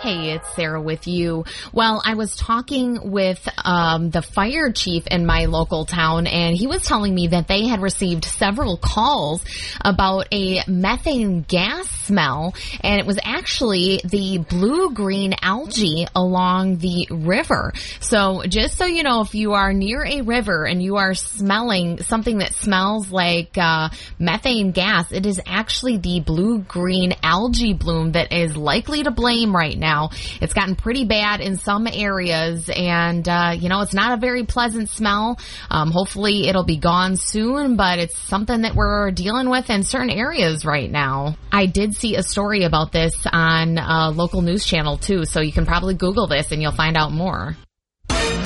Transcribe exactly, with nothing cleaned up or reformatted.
Hey, it's Sarah with you. Well, I was talking with um, the fire chief in my local town, and he was telling me that they had received several calls about a methane gas smell, and it was actually the blue-green algae along the river. So just so you know, if you are near a river and you are smelling something that smells like uh, methane gas, it is actually the blue-green algae bloom that is likely to blame right now. It's gotten pretty bad in some areas, and, uh, you know, it's not a very pleasant smell. Um, hopefully it'll be gone soon, but it's something that we're dealing with in certain areas right now. I did see a story about this on a local news channel, too, so you can probably Google this and you'll find out more.